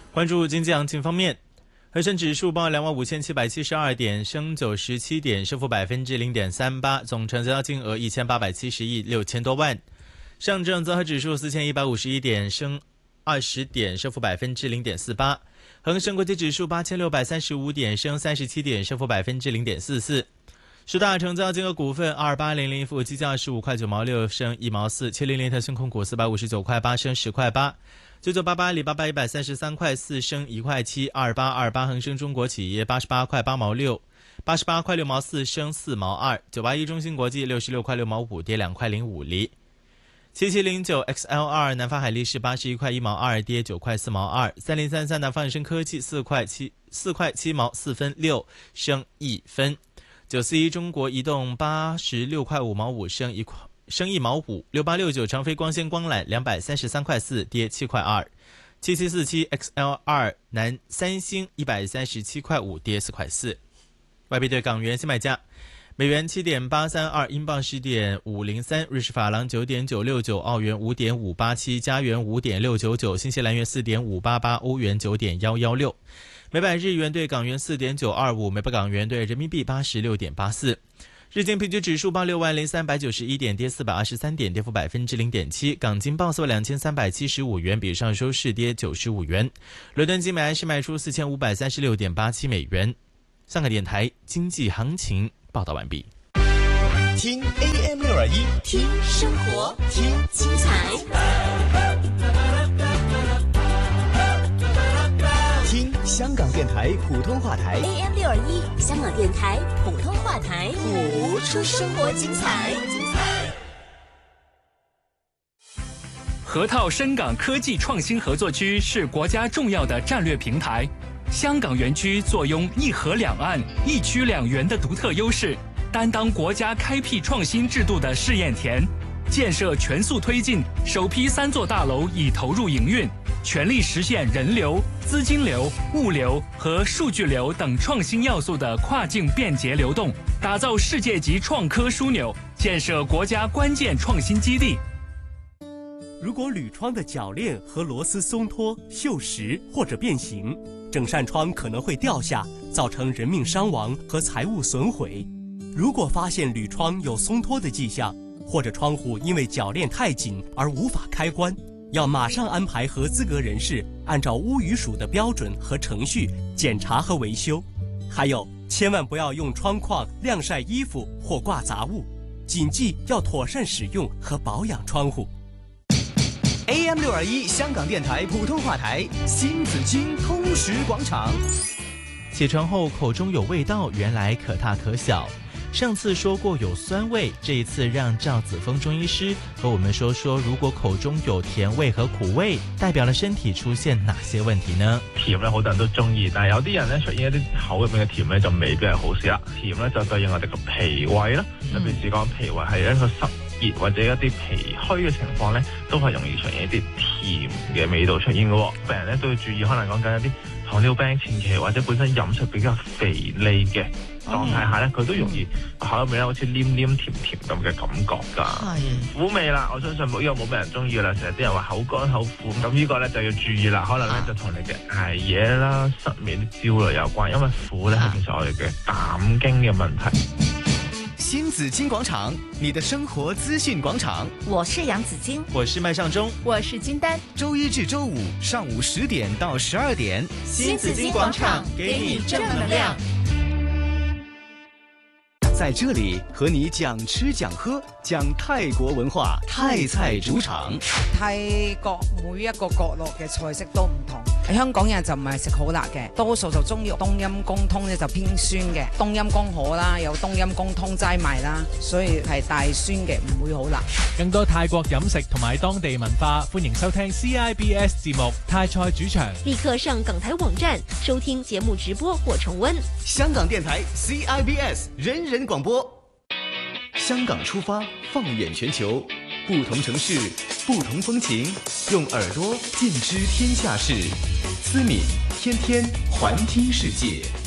关注经济行情方面，恒生指数报25,772点，升97点，升幅0.38%，总成交金额1870亿6千多万。上证综合指数4151点，升20点，升幅0.48%。恒生国际指数8635点，升37点，升幅0.44%。十大成交金额股份，2800富基价15块9毛6，升1毛4；700特讯控股459块8，升10块8；9988阿里巴巴133块4，升1块7；2828恒生中国企业88块8毛6，88块6毛4，升4毛2；981中芯国际66块6毛5，跌2块05厘；7709 XL2 南方海力士81块1毛2，跌9块4毛2；3033南方恒生科技4块7毛4分6，升1分；941中国移动86块5毛5，升1毛5；6869长飞光纤光缆233块4，跌7块2；7747 XL2 南三星137块5，跌4块4。外币对港元新买价：美元7.832，英镑10.503，瑞士法郎9.969，澳元5.587，加元5.699，新西兰元4.588，欧元9.116。每百日元对港元4.925，每百港元对人民币86.84。日经平均指数报60391点，跌423点，跌幅0.7%。港金报42375元，比上收市跌95元。伦敦金每安士卖出4536.87美元。香港电台经济行情报道完毕。 听 AM621， 听生活，听精彩。 听香港电台普通话台 AM621，香港电台普通话台， 谱出生活精彩。 河套深港科技创新合作区是国家重要的战略平台。香港园区坐拥一河两岸、一区两园的独特优势，担当国家开辟创新制度的试验田。建设全速推进，首批3座大楼已投入营运，全力实现人流、资金流、物流和数据流等创新要素的跨境便捷流动，打造世界级创科枢纽，建设国家关键创新基地。 如果铝窗的铰链和螺丝松脱、锈蚀或者变形，整扇窗可能会掉下，造成人命伤亡和财物损毁。如果发现铝窗有松脱的迹象，或者窗户因为铰链太紧而无法开关，要马上安排合资格人士按照屋宇署的标准和程序检查和维修。还有，千万不要用窗框晾晒衣服或挂杂物，谨记要妥善使用和保养窗户。 AM621 香港电台普通话台新紫荆通识广场。 起床后口中有味道，原来可大可小。上次说过有酸味，这一次让赵子峰中医师和我们说说，如果口中有甜味和苦味，代表了身體出現哪些問題呢？ 甜咧好多人都中意，但係有啲人咧出現一啲口入面嘅甜咧就未必係好事啦。甜咧就對應我哋個脾胃啦，特別是講脾胃係一個濕熱或者一啲脾虛嘅情況咧，都係容易出現一啲甜嘅味道出現嘅。病人咧都要注意，可能講緊一啲糖尿病前期或者本身飲食比較肥膩嘅狀態下咧，佢都容易口入面咧好似黏黏甜甜咁嘅感覺㗎。苦味啦，我相信呢個冇咩人中意㗎啦，成日啲人話口乾口苦，咁呢個咧就要注意啦，可能咧就同你嘅捱夜啦、失眠、焦慮有關，因為苦咧係其實我哋嘅膽經嘅問題。 新紫荊廣場，你的生活資訊廣場。 我是楊子矜， 我是麥尚中， 我是金丹。 周一至周五上午10點到12點， 新紫荊廣場給你正能量。 在這裡和你講吃講喝，講泰國文化，泰菜主場。 泰國每一個角落嘅菜式都唔同，香港人就唔係食好辣嘅，多數就中意冬陰功湯咧就偏酸嘅，冬陰功河啦，有冬陰功湯齋賣啦，所以係大酸嘅，唔會好辣。 更多泰國飲食同埋當地文化，歡迎收聽 CIBS 節目《泰菜主場》。 立刻上港台網站收聽節目直播或重溫。 香港電台 CIBS 人人廣播。香港出發，放眼全球，不同城市，不同風情，用耳朵見知天下事。思敏天天環聽世界。